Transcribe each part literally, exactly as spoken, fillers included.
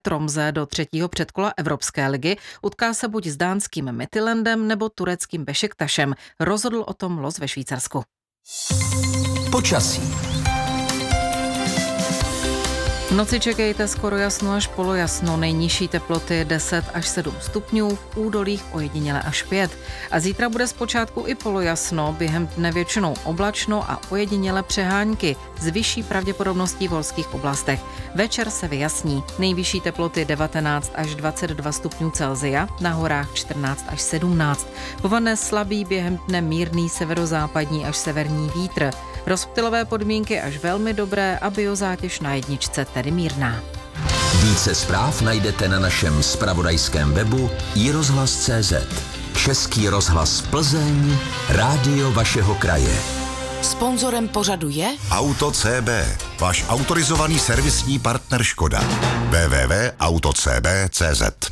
Tromsø do třetího předkola Evropské ligy. Utká se buď s dánským Midtjyllandem nebo tureckým Bešiktašem. Rozhodl o tom los ve Švýcarsku. Počasí. V noci čekejte skoro jasno až polojasno, nejnižší teploty deset až sedm stupňů, v údolích ojediněle až pět. A zítra bude zpočátku i polojasno, během dne většinou oblačno a ojediněle přehánky s vyšší pravděpodobností v horských oblastech. Večer se vyjasní, nejvyšší teploty devatenáct až dvacet dva stupňů Celsia, na horách čtrnáct až sedmnáct. Povane slabý, během dne mírný severozápadní až severní vítr. Rozptylové podmínky až velmi dobré a biozátěž na jedničce tedy mírná. Více zpráv najdete na našem zpravodajském webu i rozhlas tečka cé zet. Český rozhlas Plzeň, rádio vašeho kraje. Sponzorem pořadu je Auto C B, váš autorizovaný servisní partner Škoda. w w w tečka auto c b tečka cé zet.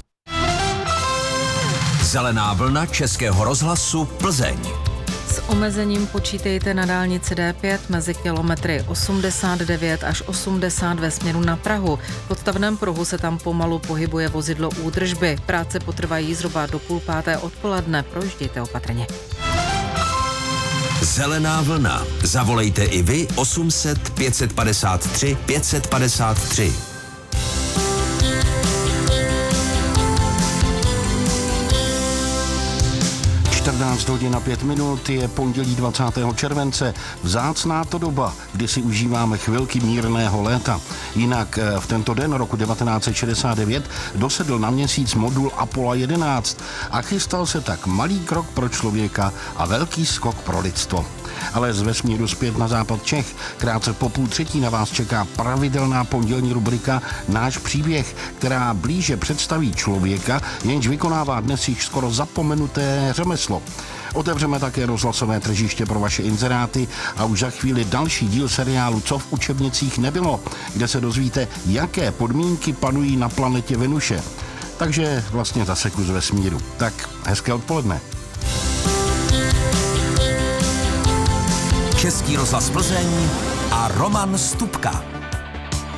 Zelená vlna Českého rozhlasu Plzeň. S omezením počítejte na dálnici D pět mezi kilometry osmdesát devět až osmdesát ve směru na Prahu. V odstavném pruhu se tam pomalu pohybuje vozidlo údržby. Práce potrvají zhruba do půl páté odpoledne. Projíždějte opatrně. Zelená vlna. Zavolejte i vy osm set pět set padesát tři pět set padesát tři. čtrnáct hodin a pět minut, je pondělí dvacátého července. Vzácná to doba, kdy si užíváme chvilky mírného léta. Jinak v tento den roku devatenáct set šedesát devět dosedl na měsíc modul Apollo jedenáct a chystal se tak malý krok pro člověka a velký skok pro lidstvo. Ale z vesmíru zpět na západ Čech. Krátce po půl třetí na vás čeká pravidelná pondělní rubrika Náš příběh, která blíže představí člověka, jenž vykonává dnes již skoro zapomenuté řemeslo. Otevřeme také rozhlasové tržiště pro vaše inzeráty a už za chvíli další díl seriálu Co v učebnicích nebylo, kde se dozvíte, jaké podmínky panují na planetě Venuše. Takže vlastně zase kus vesmíru. Tak hezké odpoledne. Český rozhlas Plzeň a Roman Stupka.